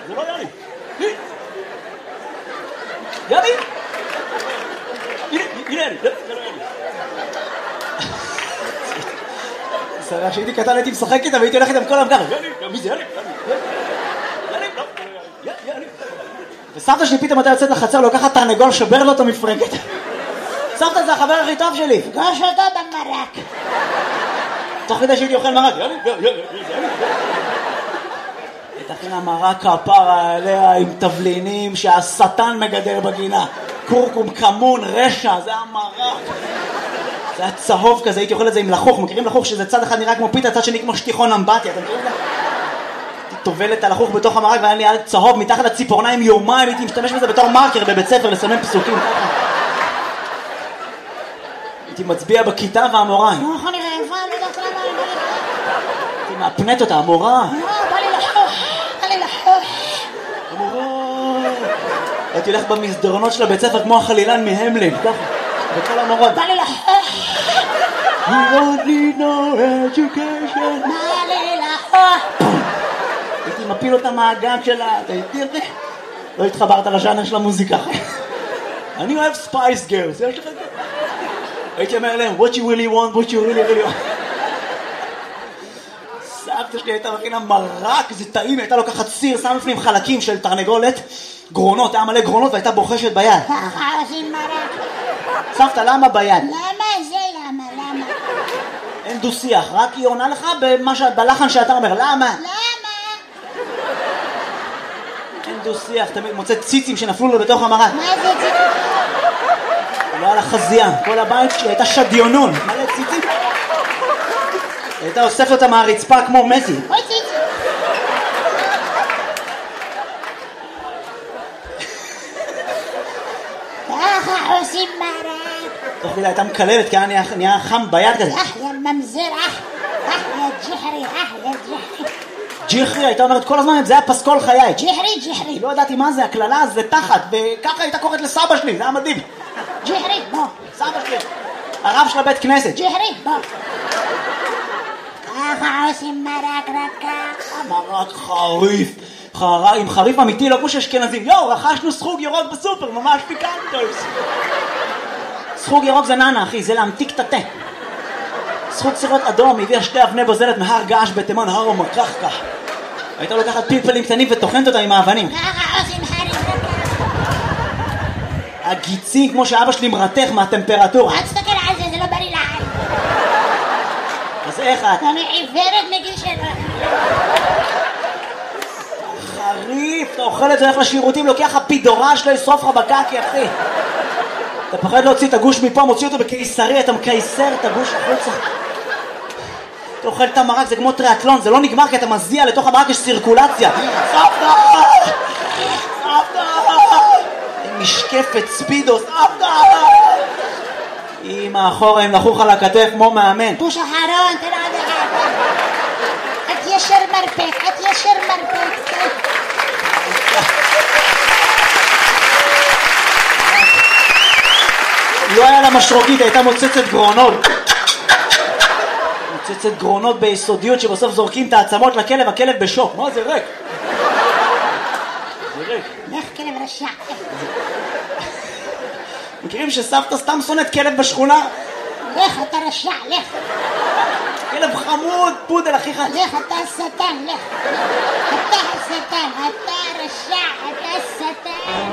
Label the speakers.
Speaker 1: זה לא יאללה. יאללה. הנה, יאללה, זה לא יאללה. סרח, שהייתי קטן הייתי משחק איתה והייתי הולך איתם כל המגר. יאללה, מי זה יאללה? יאללה. וסבתא שלי פתאום הייתה יוצאת לחצר, לוקחת תרנגול, שובר לו את המפרקת. סבתא זה החבר הכי טוב שלי. פגש אותו במרק. תוך כדי שהייתי אוכל מרק. יאללה. תכינה מרק כפרה עליה עם תבלינים שהשטן מגדל בגינה. קורקום, כמון, רשע, זה המרק. זה היה צהוב כזה, הייתי אוכל את זה עם לחוך. מכירים לחוך שזה צד אחד נראה כמו פיתה, צד שני כמו שטיחון אמבטיה, אתם מכירים את זה? הייתי טובל את הלחוך בתוך המרק והיה לי ילד צהוב מתחת לציפורניים יומיים, הייתי משתמש בזה בתור מרקר בבית ספר לסמן פסוקים. הייתי מצביע בכיתה והמורה, איך אני רעבה, לא יודעת למה, הייתי מאפנת אותה, המורה. בא לי לחוך. המורה. הייתי הולך במסדרונות של הבית ספר כמו החלילן מהמלין, ככה, בכל המורות. בא לי לחוך. You don't need no education. בא לי לחוך. הייתי מפיל אותה מהגן שלה, אתה איתי את זה? לא התחברת לז'אנר של המוזיקה. אני אוהב ספייס גרס, יש לך את זה? הייתי אומר להם, what you really want, what you really want. סבתא שלי הייתה מכינה מרק, זה טעים, הייתה לוקחת סיר, שם לפנים חלקים של תרנגולת, גרונות, היה מלא גרונות והייתה בוחשת ביד. ככה עושים מרק. סבתא, למה ביד? למה זה למה? אין דו שיח, רק היא עונה לך בלחן שאתה אומר, למה? אין דו שיח, תמיד מוצא ציצים שנפלו לו בתוך המרק. מה זה ציצים? לא על החזייה, כל הבית שלי הייתה שדיונון, מלא ציצים. הייתה אוספת אותה מהרצפה כמו מסי. אוי ציצים. ככה עושים מרק. תוך כדי הייתה מקללת כי נהיה חם ביד כזה. יא ממזר, יא ג'חרי, יא ג'חרי. ג'חרי, הייתה אומרת כל הזמן, זה היה פסקול חיי. ג'חרי. לא ידעתי מה זה, הכללה זה תחת, וככה הייתה קוראת לסבא שלי, זה היה מדהים. ג'חרי, בוא. סבא שלי. הרב של הבית כנסת. ג'חרי, בוא. ככה עושים מרק רכה. מרק חריף. עם חריף אמיתי, לא כמו שאשכנזים. יואו, רכשנו סחוג ירוק בסופר, ממש פיקנטוס. סחוג ירוק זה ננה, אחי, זה להמתיק את התה. סחוג סירות אדום, הביאה 2 אבני בוזלת מהר געש בתימן, הר ומקחקח. הייתה לוקחת פלפלים קטנים וטוחנת אותם עם האבנים. ככה עושים חריף רכה. הגיצים, כמו שאבא שלי מרתך מהטמפרטורה. אל תסתכל על זה, זה לא בריא לעין. אז איך את? אני עיוורת מגיל 7. חריף, אתה אוכל את זה, הולך לשירותים, לוקח הפידורה שלו, ישרוף לך בקקי, אחי. אתה פחד להוציא את הגוש מפה, מוציא אותו בקיסרי, אתה מקייסר את הגוש החוצה. אתה אוכל את המרק, זה כמו טריאטלון, זה לא נגמר כי אתה מזיע, לתוך המרק יש סירקולציה. סבתא! סבתא! משקפת ספידו, סבתא! אמא, אחורה, הם לחוך על הכתף כמו מאמן. פוש אחרון, תראה עד אחד. את ישר מרפק, את ישר מרפק. לא היה לה משרוקית, הייתה מוצצת גרונות. מוצצת גרונות ביסודיות שבסוף זורקים את העצמות לכלב, הכלב בשוק. מה זה ריק? זה ריק. לך כלב רשע. מכירים שסבתא סתם שונאת כלב בשכונה? לך אתה רשע, לך. כלב חמוד, פודל הכי חד. לך אתה שטן, לך. אתה השטן.